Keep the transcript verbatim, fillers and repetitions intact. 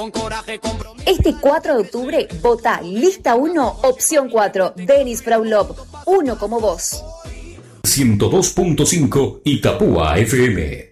con coraje, compromiso. Este cuatro de octubre, vota lista uno, opción cuatro, Denis Fraulop, uno como vos. ciento dos punto cinco Itapúa F M.